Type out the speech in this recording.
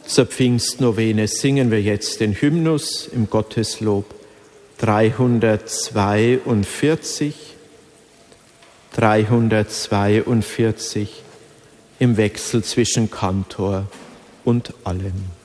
Zur Pfingstnovene singen wir jetzt den Hymnus im Gotteslob 342 im Wechsel zwischen Kantor und allem.